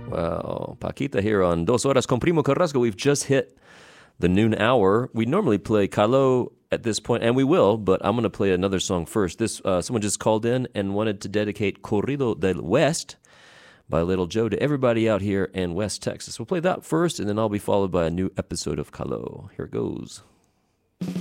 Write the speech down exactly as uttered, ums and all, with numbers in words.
Well, Paquita here on Dos Horas con Primo Carrasco. We've just hit the noon hour. We normally play Caló at this point, and we will, but I'm going to play another song first. This uh, Someone just called in and wanted to dedicate Corrido del West by Little Joe to everybody out here in West Texas. We'll play that first, and then I'll be followed by a new episode of Caló. Here it goes.